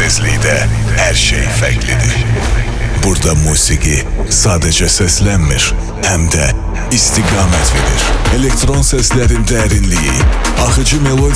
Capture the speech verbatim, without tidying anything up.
sessizlikdə hər şey fərqlidir. Burada musiqi sadəcə səslənmir, həm də istiqamət verir. Elektron səslərin dərinliyi, axıcı melodiya